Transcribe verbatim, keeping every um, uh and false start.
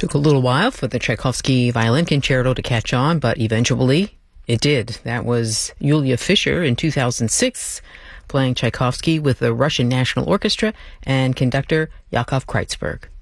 Took a little while for the Tchaikovsky Violin Concerto to catch on, but eventually it did. That was Yulia Fischer in two thousand six, playing Tchaikovsky with the Russian National Orchestra and conductor Yakov Kreitzberg.